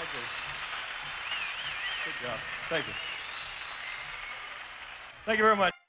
Okay. Good job. Thank you. Thank you very much.